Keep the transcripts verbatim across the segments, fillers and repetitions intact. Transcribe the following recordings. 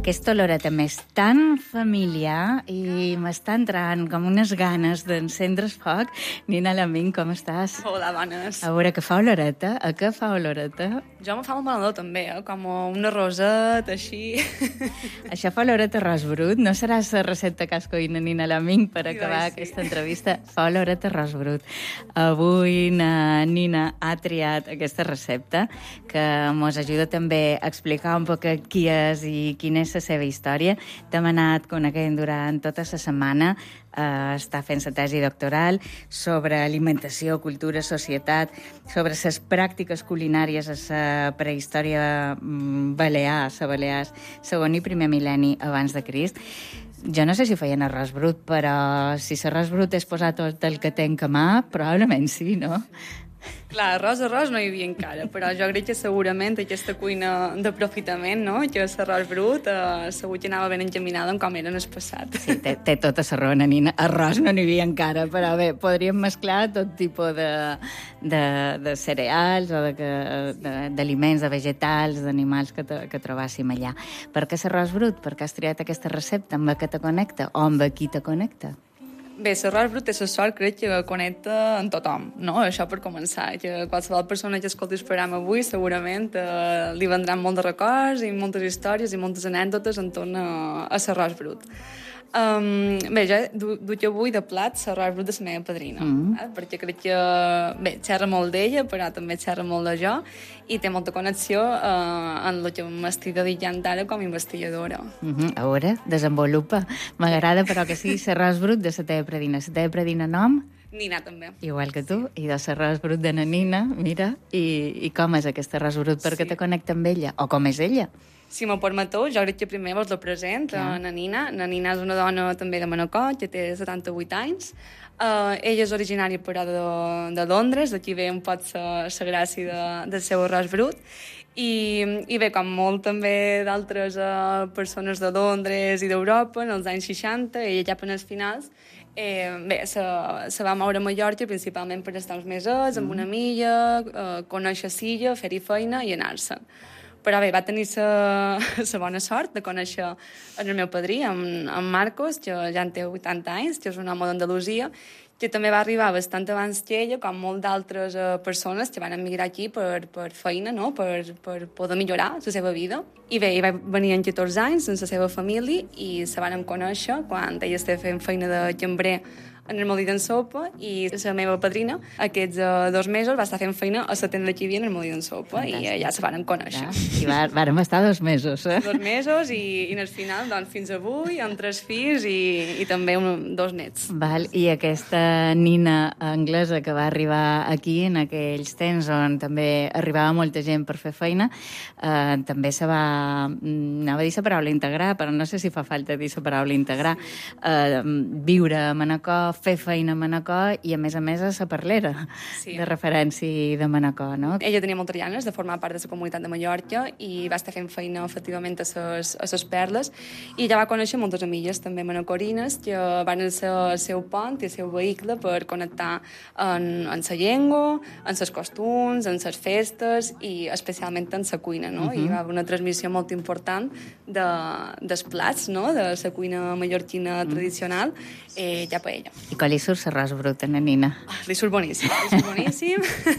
Aquesta olor també és tan familiar i m'està entrant com unes ganes d'encendre's foc. Nina Laming, com estàs? Hola, bones. A veure, que fa oloreta? A què fa oloreta? Jo me fa un mal olor també, eh? Com un arroset, així. Això fa oloreta arròs brut? No serà la recepta que has cuina Nina Laming per acabar sí, sí. aquesta entrevista? Fa oloreta arròs brut. Avui na Nina ha triat aquesta recepta que mos ajuda també a explicar un poc qui és i quina és la seva història. T'hem anat coneguent durant tota la setmana. Uh, està fent la tesi doctoral sobre alimentació, cultura, societat, sobre les pràctiques culinàries a la prehistòria um, balear, a Balears, segon i primer mil·lenni abans de Crist. Jo no sé si feien arròs brut, però si l'arròs brut és posar tot el que tenc a mà, probablement sí, no? Clar, arròs, arròs no hi havia encara, però jo crec que segurament aquesta cuina d'aprofitament, no?, que l'arròs brut eh, segur que anava ben encaminada en com era en el passat. Sí, té, té tota la raó, Nina. Arròs no n'hi havia encara, però bé, podríem mesclar tot tipus de, de, de cereals o d'aliments, de, de, de vegetals, d'animals que, que trobàssim allà. Per què l'arròs brut? Per què has triat aquesta recepta? Amb què te connecta? O amb qui te connecta? Bé, l'arròs brut és la sort, crec, que connecta amb tothom, no? Això per començar, que qualsevol persona que escolti el programa avui segurament eh, li vendran molt de records i moltes històries i moltes anècdotes entorn a, a l'arròs brut. Um, bé, jo du, duc avui de plat l'arròs brut de la meva padrina, mm. eh? Perquè crec que, bé, xerra molt d'ella, però també xerra molt de jo, i té molta connexió eh, en el que m'estic dedicant ara com a investigadora. Mm -hmm. A veure, desenvolupa. M'agrada, però, que sigui l'arròs brut de la teva predina. La teva predina nom? Nina, també. Igual que tu, i de l'arròs brut de na Nina, mira, i, i com és aquest arròs brut? Per què sí. te connecta amb ella? O com és ella? Si m'ho permeteu, jo crec que primer vos la present, yeah. na Nina. Na Nina és una dona també de Manacor, que té setanta-vuit anys. Uh, ella és originària, però, de, de Londres, d'aquí ve un pot la gràcia de, del seu arròs brut. I, i bé, com molt també d'altres uh, persones de Londres i d'Europa, en els anys seixanta, ella ja per als finals, eh, bé, se, se va moure a Mallorca principalment per estar uns mesos, amb una amiga, uh, conèixer l'illa, fer-hi feina i anar-se'n. Però bé, va tenir la bona sort de conèixer el meu padrí, en, en Marcos, que ja en té vuitanta anys, que és un home d'Andalusia, que també va arribar bastant abans que ella, com molt d'altres uh, persones que van emigrar aquí per, per feina, no?, per, per poder millorar la seva vida. I bé, ella va venir amb catorze anys amb la seva família i se van conèixer quan ella estava fent feina de cambrer en el molí d'en sopa, i la meva padrina aquests uh, dos mesos va estar fent feina a la tenda que hi havia en el molí d'en sopa. Fantàstic. I ja se van conèixer. Ja. I va, vàrem estar dos mesos, eh? Dos mesos i, i al final, doncs, fins avui, amb tres fills i, i també un, dos nets. Val. I aquesta Nina anglesa que va arribar aquí en aquells temps on també arribava molta gent per fer feina, eh, també se va... Anava a dir la paraula integrar, però no sé si fa falta dir la paraula integrar. Sí. Eh, viure a Manacor, fer feina a Manacor i, a més a més, a la parlera sí. de referència de Manacor, no? Ella tenia moltes ganes de formar part de la comunitat de Mallorca i va estar fent feina, efectivament, a les, a les perles, i ja va conèixer moltes amigues també manacorines que van ser el seu pont i el seu vehicle per connectar en, en la llengua, en els costums, en les festes i especialment en la cuina, no? Uh -huh. I va haver una transmissió molt important de, dels plats, no?, de la cuina mallorquina uh -huh. tradicional, eh, ja per ella. I com li surt l'arròs brut a na Nina? Ah, li surt boníssim, li surt boníssim.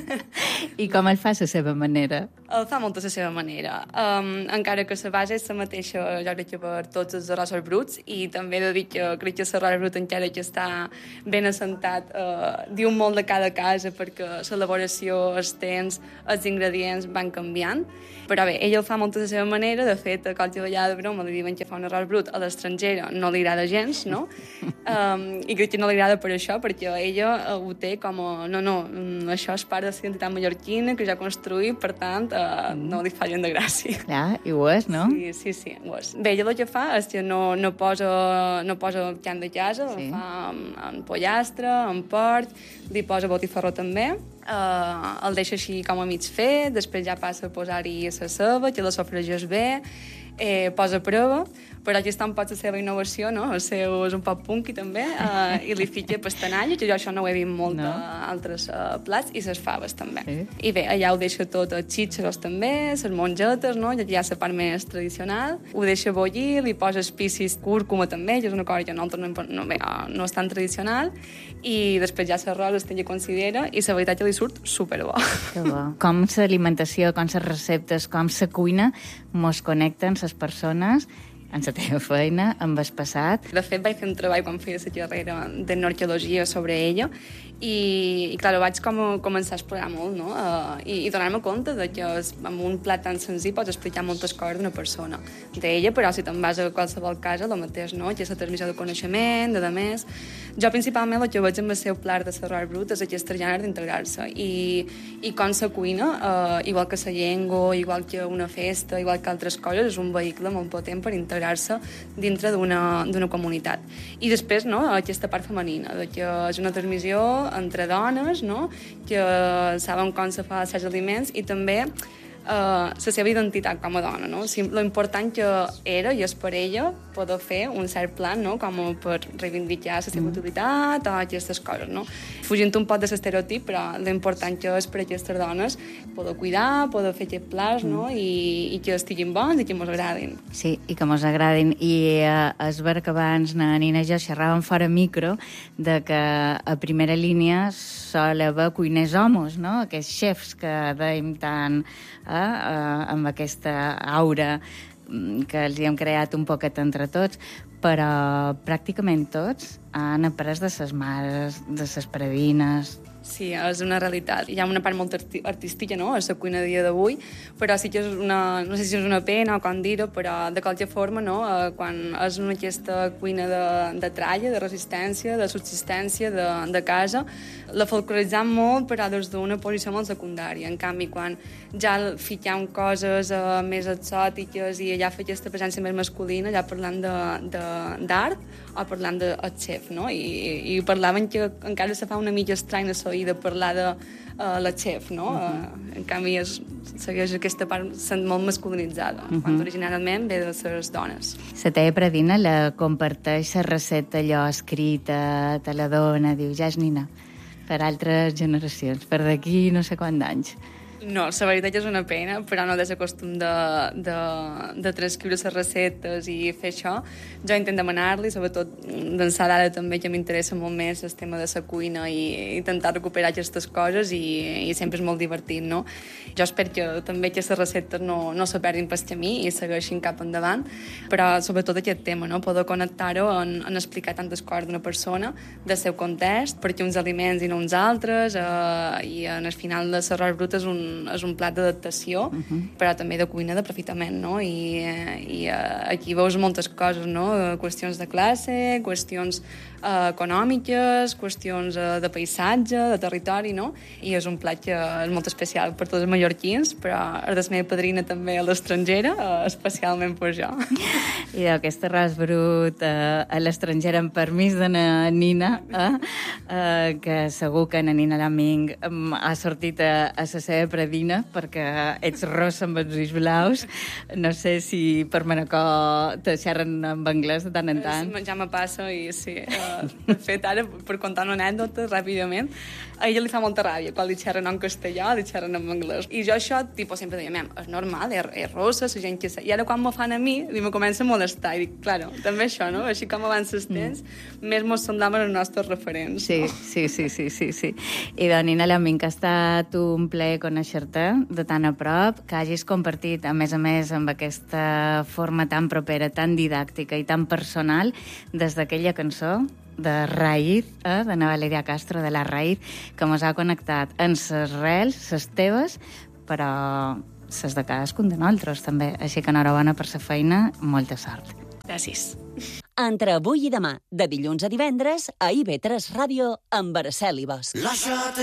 I com el fa a la seva manera? El fa molt a la seva manera. Um, encara que la base és la mateixa, jo crec que per tots els arròs bruts, i també he de dir que crec que l'arròs brut encara que està ben assentat, uh, diu molt de cada casa perquè l'elaboració, els temps, els ingredients van canviant. Però bé, ella el fa molt a la seva manera. De fet, a qualsevol vegada de broma li diuen que fa un arròs brut a l'estranger, no li agrada gens, no? Um, I crec que no li agrada per això, perquè ella ho té com a... No, no, això és part de la identitat mallorquina que ja ha construït, per tant, uh, no li fa gent de gràcia. Clar, i ho és, no? Sí, sí, sí, ho és. Bé, ella el que fa és que no, no posa, no posa carn de casa, sí. El fa amb, amb pollastre, amb porc, li posa botifarró també, Uh, el deixa així com a mig fet, després ja passa a posar-hi la ceba, que la sofregeix bé, eh, posa a prova, però aquí està un poc la seva innovació, no? El seu és un poc punky també, uh, i li fica pastanalla, que jo això no ho he vist molt no. d'altres uh, plats, i les faves també. Sí. I bé, allà ho deixa tot, els xitxeros també, les mongetes, no? I aquí hi ha la part més tradicional, ho deixa bullir, li posa espicis, cúrcuma també, que és una cosa que nosaltres no, no, no, no és tan tradicional, i després ja l'arròs es té considera, i la veritat que li surt superbo. Que bo. Com l'alimentació, com les receptes, com la cuina mos connecten les persones en la teva feina, amb el passat. De fet, vaig fer un treball quan feia la carrera d'etnologia sobre ella i, i clar, vaig com a començar a explorar molt, no? Uh, i, i donar-me compte de que amb un plat tan senzill pots explicar moltes coses d'una persona. D'ella, però si te'n vas a qualsevol casa, el mateix, no? Que és la transmissió de coneixement, de més. Jo, principalment, el que veig amb el seu plat de l'arròs brut és aquesta gana d'integrar-se. I, i com la cuina, uh, igual que la llengua, igual que una festa, igual que altres coses, és un vehicle molt potent per integrar-se dintre d'una comunitat. I després, no?, aquesta part femenina, de que és una transmissió entre dones, no?, que saben com se fa els aliments i també Uh, la seva identitat com a dona, no? Lo important que era i és per ella poder fer un cert plan, no? Com per reivindicar la seva utilitat o aquestes coses, no? Fugint un poc de l'estereotip, però l'important que és per aquestes dones poder cuidar, poder fer aquests plats, no? I, i que estiguin bons i que mos agradin. Sí, i que mos agradin. I uh, és ver que abans na Nina i jo xerràvem fora micro de que a primera línia sol haver cuiners homes, no? Aquests xefs que dèiem tant eh, eh, amb aquesta aura que els hi hem creat un poquet entre tots, però pràcticament tots han après de ses mares, de ses predines. Sí, és una realitat. Hi ha una part molt artística, no?, a la cuina a dia d'avui, però sí que és una, no sé si és una pena o com dir-ho, però de qualsevol forma, no?, quan és una aquesta cuina de, de tralla, de resistència, de subsistència, de, de casa, la folcloritzam molt, però des d'una posició molt secundària. En canvi, quan ja fiquem coses uh, més exòtiques i allà fa aquesta presència més masculina, ja parlant d'art o parlant de chef, no?, i, i parlaven que encara se fa una mica estrany a i de parlar de uh, la chef, no? Uh -huh. uh, en canvi, és, segueix aquesta part sent molt masculinitzada, uh -huh. quan originalment ve de les dones. La teva predina la comparteix la recepta allò escrita, te la dona, diu, ja és Nina, per altres generacions, per d'aquí no sé quants anys. No, la veritat és una pena, però no des de costum de, de, de transcriure les receptes i fer això. Jo intento demanar-li, sobretot d'ençà d'ara també, que m'interessa molt més el tema de la cuina i intentar recuperar aquestes coses i, i sempre és molt divertit, no? Jo espero que també aquestes receptes no, no se perdin pel camí i segueixin cap endavant, però sobretot aquest tema, no? Poder connectar-ho en, en explicar tantes coses d'una persona, del seu context, perquè uns aliments i no uns altres, eh, i en el final de l'arròs brut és un és un plat d'adaptació, uh -huh. però també de cuina d'aprofitament, no? I, i uh, aquí veus moltes coses, no? Qüestions de classe, qüestions uh, econòmiques, qüestions uh, de paisatge, de territori, no? I és un plat que és molt especial per tots els mallorquins, però és la meva padrina també a l'estrangera, uh, especialment per jo. I aquest arròs brut uh, a l'estranger amb permís de na Nina, eh? uh, que segur que na Nina Laming um, ha sortit a, a la seva predina, perquè ets rossa amb els ulls blaus. No sé si per Manacor te xerren en anglès de tant en tant. Ja me passa i sí. Uh, de fet, ara, per contar una anècdota ràpidament, a ella li fa molta ràbia quan li xerren en castellà, li xerren en anglès. I jo això, tipus, sempre deia, mem, és normal, és, és rossa, la gent que... I ara quan me fan a mi, me comença a molestar. I dic, claro, també això, no? Així com abans els temps, mm. més mos semblaven els nostres referents. Sí, no? sí, sí, sí, sí, sí. I de Nina Laming, que ha estat un plaer conèixer-te de tan a prop, que hagis compartit, a més a més, amb aquesta forma tan propera, tan didàctica i tan personal, des d'aquella cançó de Raïz, eh, de na Valeria Castro, de La Raïz, que mos ha connectat en ses rels, ses teves, però ses de cadascun de nosaltres, també. Així que enhorabona per sa feina, molta sort. Gràcies. Entre avui i demà, de dilluns a divendres, a I V tres Ràdio, amb Araceli Bosch.